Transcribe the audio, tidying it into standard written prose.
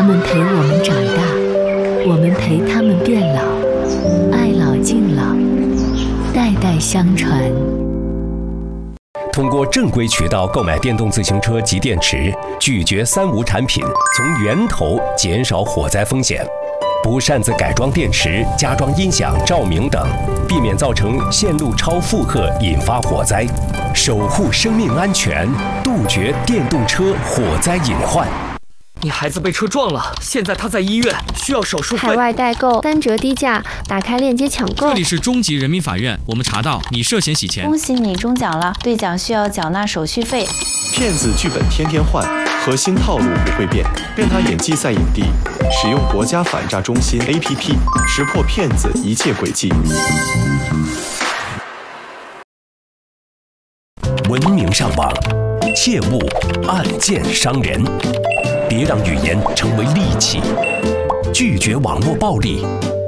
们陪我们长大，我们陪他们变老，爱老敬老，代代相传。 通过正规渠道购买电动自行车及电池，拒绝三无产品，从源头减少火灾风险。不擅自改装电池、加装音响、照明等，避免造成线路超负荷引发火灾，守护生命安全，杜绝电动车火灾隐患。 你孩子被车撞了，现在他在医院，需要手术费。 海外代购3折低价，打开链接抢购。 这里是中级人民法院，我们查到你涉嫌洗钱。 恭喜你中奖了，兑奖需要缴纳手续费。 骗子剧本天天换，核心套路不会变，任他演技赛影帝。使用国家反诈中心 APP， 识破骗子一切诡计。 文明上网，切勿暗箭伤人。别让语言成为利器，拒绝网络暴力，